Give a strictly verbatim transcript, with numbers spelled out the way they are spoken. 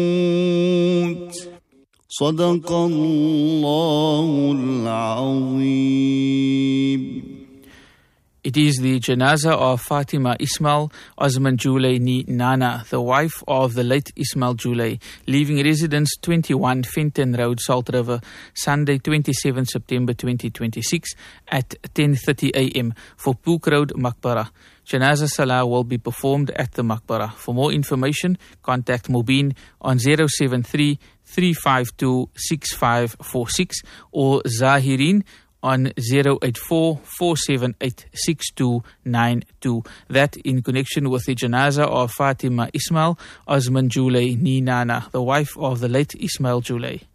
صدق الله العظيم. It is the janazah of Fatima Ismail Osman Julay ni Nana, the wife of the late Ismail Julay, leaving residence twenty-one Fenton Road, Salt River, Sunday twenty-seventh September twenty twenty-six at ten thirty a m for Pook Road, Maqbara. Janazah Salah will be performed at the Maqbara. For more information, contact Mubin on zero seven three, three five two, six five four six or Zahirin on zero eight four, four seven eight, six two nine two. That in connection with the janazah of Fatima Ismail Osman Julay ni Nana, the wife of the late Ismail Julay.